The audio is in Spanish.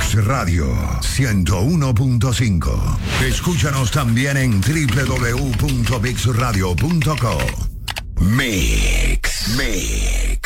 Mix Radio 101.5. Escúchanos también en www.mixradio.co. Mix.